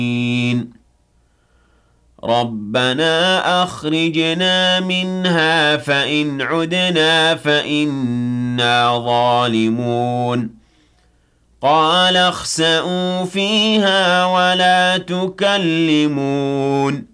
رَبَّنَا أَخْرِجْنَا مِنْهَا فَإِنْ عُدْنَا فَإِنَّا ظَالِمُونَ قَالَ اخْسَئُوا فِيهَا وَلَا تُكَلِّمُونِ